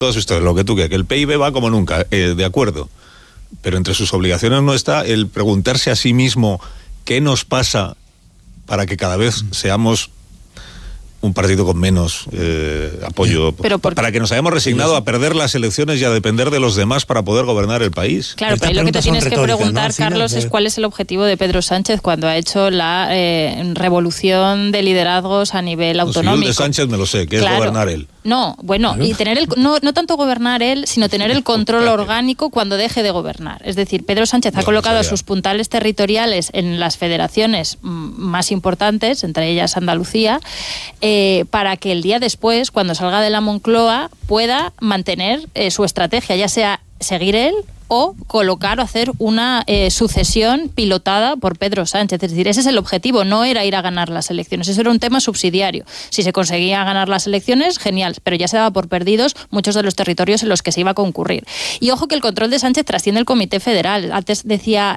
todas ustedes, lo que tú quieras, que el PIB va como nunca, de acuerdo, pero entre sus obligaciones no está el preguntarse a sí mismo qué nos pasa para que cada vez seamos un partido con menos apoyo, para que nos hayamos resignado a perder las elecciones y a depender de los demás para poder gobernar el país. Claro, pero lo que te tienes que preguntar, ¿no, Carlos, es cuál es el objetivo de Pedro Sánchez cuando ha hecho la revolución de liderazgos a nivel autonómico? Yo de Sánchez me lo sé, que es gobernar él. No, bueno, y tener no tanto gobernar él, sino tener el control orgánico cuando deje de gobernar. Es decir, Pedro Sánchez ha colocado a sus puntales territoriales en las federaciones más importantes, entre ellas Andalucía, para que el día después, cuando salga de la Moncloa, pueda mantener su estrategia, ya sea seguir él o colocar o hacer una sucesión pilotada por Pedro Sánchez. Es decir, ese es el objetivo, no era ir a ganar las elecciones, eso era un tema subsidiario. Si se conseguía ganar las elecciones, genial, pero ya se daba por perdidos muchos de los territorios en los que se iba a concurrir. Y ojo que el control de Sánchez trasciende el Comité Federal. Antes decía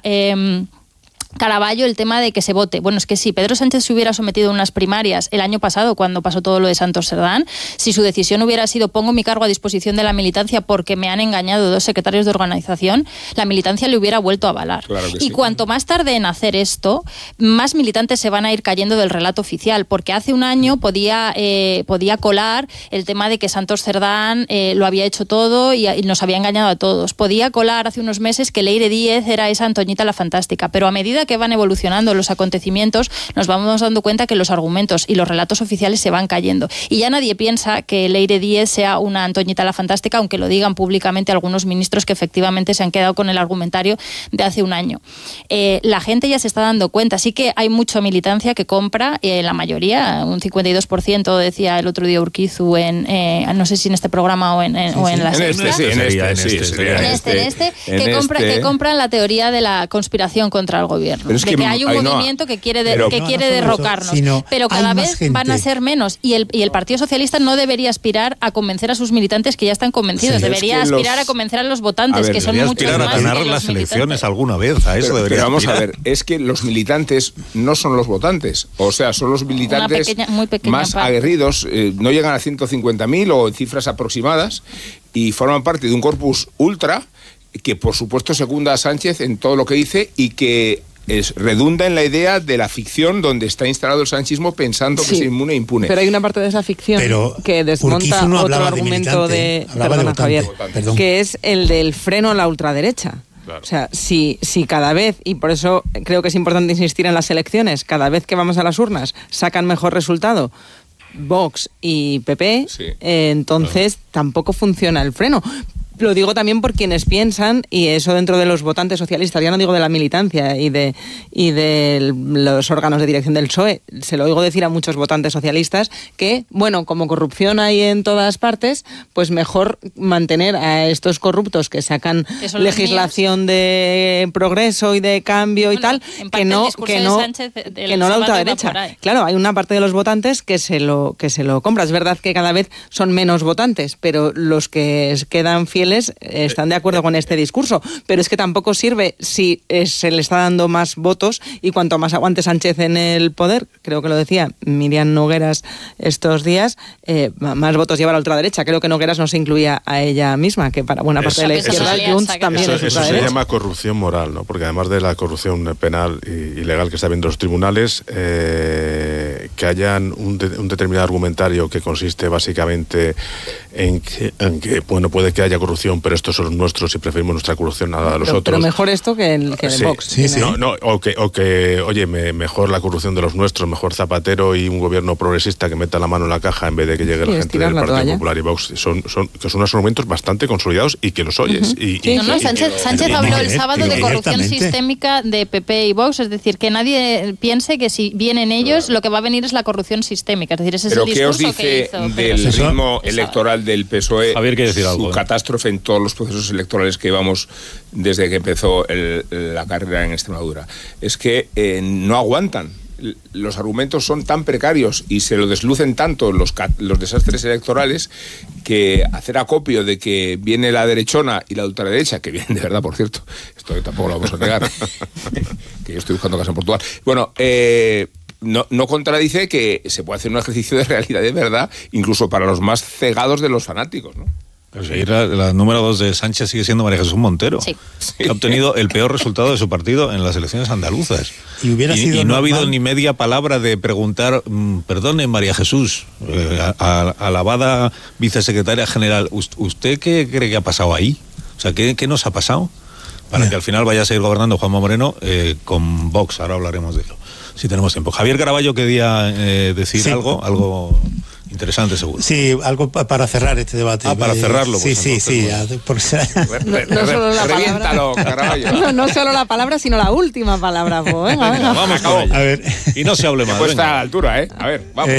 Caraballo el tema de que se vote. Bueno, es que si Pedro Sánchez se hubiera sometido a unas primarias el año pasado, cuando pasó todo lo de Santos Cerdán, si su decisión hubiera sido pongo mi cargo a disposición de la militancia porque me han engañado 2 secretarios de organización, la militancia le hubiera vuelto a avalar. Claro que sí. Y cuanto más tarde en hacer esto, más militantes se van a ir cayendo del relato oficial, porque hace un año podía colar el tema de que Santos Cerdán lo había hecho todo y nos había engañado a todos. Podía colar hace unos meses que Leire Díez era esa Antoñita la Fantástica, pero a medida que van evolucionando los acontecimientos, nos vamos dando cuenta que los argumentos y los relatos oficiales se van cayendo. Y ya nadie piensa que Leire Díez sea una Antoñita la Fantástica, aunque lo digan públicamente algunos ministros que efectivamente se han quedado con el argumentario de hace un año. La gente ya se está dando cuenta. Sí que hay mucha militancia que compra, la mayoría, un 52%, decía el otro día Urquizu, no sé si en este programa o en la que compran la teoría de la conspiración contra el gobierno. Pero es de que hay un movimiento que quiere derrocarnos, pero cada vez van a ser menos y el Partido Socialista no debería aspirar a convencer a sus militantes que ya están convencidos, debería aspirar a convencer a los votantes, que son muchos más. A ganar las elecciones alguna vez, a eso debería vamos a ver, es que los militantes no son los votantes, o sea, son los militantes muy más aguerridos, no llegan a 150.000 o cifras aproximadas y forman parte de un corpus ultra que por supuesto secunda a Sánchez en todo lo que dice y que redunda en la idea de la ficción donde está instalado el sanchismo pensando que es inmune e impune. Pero hay una parte de esa ficción que desmonta otro argumento de Javier, que es el del freno a la ultraderecha. Claro. O sea, si cada vez, y por eso creo que es importante insistir en las elecciones, cada vez que vamos a las urnas sacan mejor resultado Vox y PP, entonces tampoco funciona el freno. Lo digo también por quienes piensan, y eso dentro de los votantes socialistas, ya no digo de la militancia y de los órganos de dirección del PSOE, se lo oigo decir a muchos votantes socialistas que, bueno, como corrupción hay en todas partes, pues mejor mantener a estos corruptos que sacan legislación de progreso y de cambio y tal, que no la ultraderecha. Claro, hay una parte de los votantes que se lo compra. Es verdad que cada vez son menos votantes, pero los que quedan fieles están de acuerdo con este discurso, pero es que tampoco sirve si se le está dando más votos y cuanto más aguante Sánchez en el poder, creo que lo decía Miriam Nogueras estos días, más votos lleva la ultraderecha. Creo que Nogueras no se incluía a ella misma, que para buena parte de la izquierda Junts también es ultraderecha. Eso se llama corrupción moral, ¿no? Porque además de la corrupción penal y legal que está viendo los tribunales, que hayan un determinado argumentario que consiste básicamente en que bueno, puede que haya corrupción, pero estos son nuestros y preferimos nuestra corrupción a la de los otros. Pero mejor esto que el Vox. Sí. O que oye, mejor la corrupción de los nuestros, mejor Zapatero y un gobierno progresista que meta la mano en la caja en vez de que llegue la gente del Partido Popular y Vox. Son unos argumentos bastante consolidados y que los oyes. Sánchez habló el sábado de corrupción sistémica de PP y Vox, es decir, que nadie piense que si vienen ellos, lo que va a venir es la corrupción sistémica. Es decir, ese es el discurso que hizo. ¿Pero qué os dice del ritmo electoral del PSOE? Javier quiere decir algo. Su catástrofe en todos los procesos electorales que llevamos desde que empezó la carrera en Extremadura. Es que no aguantan. Los argumentos son tan precarios y se lo deslucen tanto los desastres electorales que hacer acopio de que viene la derechona y la ultraderecha, que viene de verdad, por cierto, esto tampoco lo vamos a negar, que yo estoy buscando casa en Portugal. Bueno, no contradice que se puede hacer un ejercicio de realidad de verdad, incluso para los más cegados de los fanáticos, ¿no? Pero si la número 2 de Sánchez sigue siendo María Jesús Montero, que ha obtenido el peor resultado de su partido en las elecciones andaluzas. Y no ha habido ni media palabra de preguntar, perdone María Jesús, alabada vicesecretaria general, ¿usted qué cree que ha pasado ahí? O sea, ¿qué nos ha pasado? Para que al final vaya a seguir gobernando Juanma Moreno con Vox. Ahora hablaremos de ello, si tenemos tiempo. Javier Caraballo quería decir algo interesante, seguro. Sí, algo para cerrar este debate. Para cerrarlo. Sí. No solo la palabra. No solo la palabra, sino la última palabra. Venga. Vamos con ella. A ver. Y no se hable más. Pues está a la altura, ¿eh? A ver, vamos.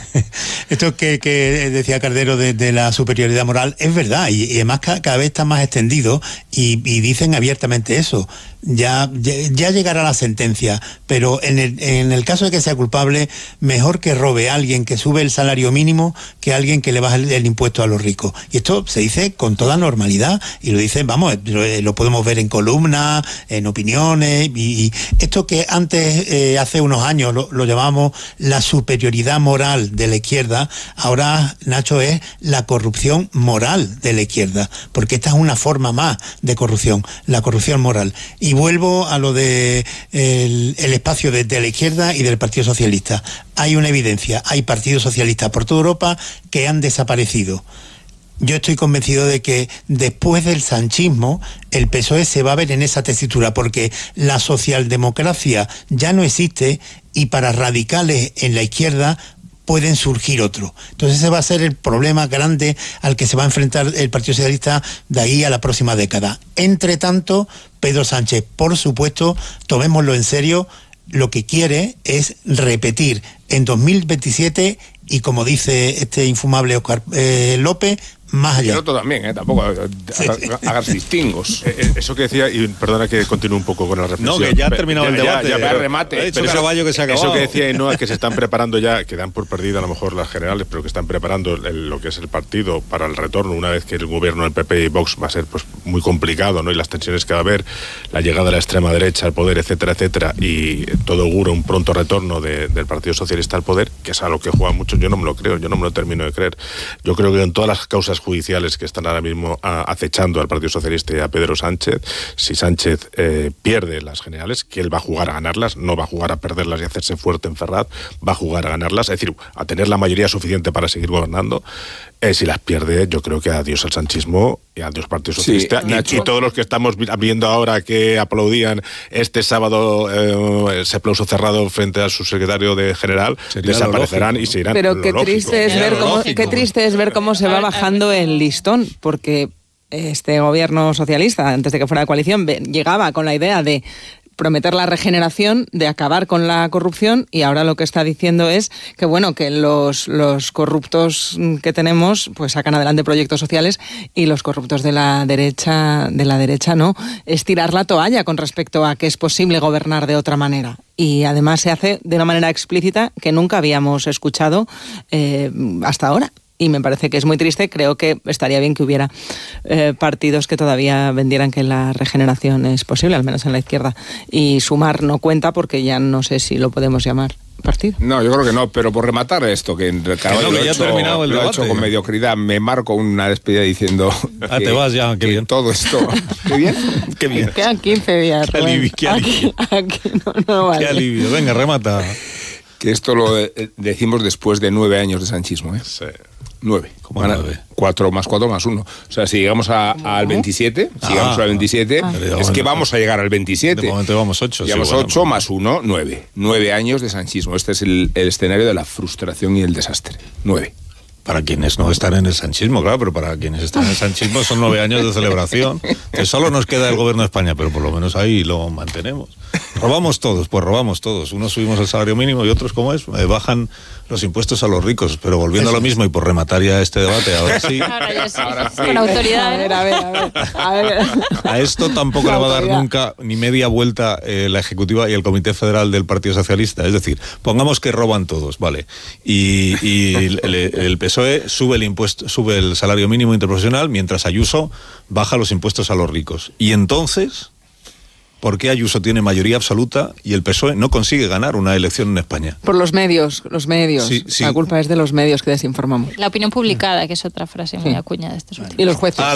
Esto que decía Cardero de la superioridad moral es verdad, y además cada vez está más extendido y dicen abiertamente eso. Ya llegará la sentencia, pero en el caso de que sea culpable, mejor que robe a alguien que sube el salario mínimo que a alguien que le baja el impuesto a los ricos. Y esto se dice con toda normalidad, y lo dicen, lo podemos ver en columnas, en opiniones, y esto que antes, hace unos años, lo llamamos la superioridad moral de la izquierda, ahora, Nacho, es la corrupción moral de la izquierda, porque esta es una forma más de corrupción, la corrupción moral. Y vuelvo a lo de el espacio de la izquierda y del Partido Socialista. Hay una evidencia, hay partidos socialistas por toda Europa que han desaparecido. Yo estoy convencido de que después del sanchismo el PSOE se va a ver en esa tesitura, porque la socialdemocracia ya no existe y para radicales en la izquierda pueden surgir otro. Entonces ese va a ser el problema grande al que se va a enfrentar el Partido Socialista de ahí a la próxima década. Entre tanto, Pedro Sánchez, por supuesto, tomémoslo en serio, lo que quiere es repetir en 2027 y, como dice este infumable Óscar López, más allá. Y el otro también, tampoco hagas distingos. Eso que decía, y perdona que continúe un poco con la reflexión. No, que ya ha terminado el debate. Ya remate. Pero Caraballo que se acabó. Eso que decía, no, es que se están preparando ya, que dan por perdida a lo mejor las generales, pero que están preparando lo que es el partido para el retorno, una vez que el gobierno del PP y Vox va a ser pues muy complicado, ¿no? Y las tensiones que va a haber, la llegada de la extrema derecha al poder, etcétera, etcétera, y todo augura un pronto retorno del Partido Socialista al poder, que es a lo que juegan muchos. Yo no me lo creo, yo no me lo termino de creer. Yo creo que en todas las causas judiciales que están ahora mismo acechando al Partido Socialista y a Pedro Sánchez, si Sánchez pierde las generales, que él va a jugar a ganarlas, no va a jugar a perderlas y hacerse fuerte en Ferraz, va a jugar a ganarlas, es decir, a tener la mayoría suficiente para seguir gobernando. Si las pierde, yo creo que adiós al sanchismo y adiós Partido Socialista. Y todos los que estamos viendo ahora que aplaudían este sábado ese aplauso cerrado frente a su secretario general, desaparecerán y se irán. Pero qué triste es ver cómo se va bajando el listón, porque este gobierno socialista, antes de que fuera de coalición, llegaba con la idea de prometer la regeneración, de acabar con la corrupción, y ahora lo que está diciendo es que que los corruptos que tenemos pues sacan adelante proyectos sociales, y los corruptos de la derecha no, es tirar la toalla con respecto a que es posible gobernar de otra manera. Y además se hace de una manera explícita que nunca habíamos escuchado hasta ahora. Y me parece que es muy triste. Creo que estaría bien que hubiera partidos que todavía vendieran que la regeneración es posible, al menos en la izquierda. Y Sumar no cuenta, porque ya no sé si lo podemos llamar partido. No, yo creo que no, pero por rematar esto, que Caraballo lo ha hecho con mediocridad, me marco una despedida diciendo te vas ya, qué bien. Todo esto... ¿Qué bien? Qué bien. Quedan 15 días. Qué alivio. Aquí no vale. Qué alivio. Venga, remata. Que esto lo decimos después de 9 años de sanchismo, ¿eh? Sí. 9. ¿Cómo 9? 4 más 4 más 1. O sea, si llegamos al 27, es que vamos a llegar al 27. De momento llevamos 8. Llevamos 8 más 1, 9. 9 años de sanchismo. Este es el escenario de la frustración y el desastre. 9. Para quienes no están en el sanchismo, claro, pero para quienes están en el sanchismo son 9 años de celebración, que solo nos queda el gobierno de España, pero por lo menos ahí lo mantenemos. Robamos todos, pues robamos todos. Unos subimos el salario mínimo y otros, ¿cómo es? Bajan los impuestos a los ricos, pero volviendo a lo mismo y por rematar ya este debate, ahora sí. Ahora sí. Con autoridad. A ver. A esto tampoco le va a dar nunca ni media vuelta la Ejecutiva y el Comité Federal del Partido Socialista. Es decir, pongamos que roban todos, ¿vale? Y el PSOE sube el salario mínimo interprofesional, mientras Ayuso baja los impuestos a los ricos. Y entonces por qué Ayuso tiene mayoría absoluta y el PSOE no consigue ganar una elección en España. Por los medios. Sí. La culpa es de los medios que desinformamos. La opinión publicada, que es otra frase muy acuñada de estos últimos. Y los jueces.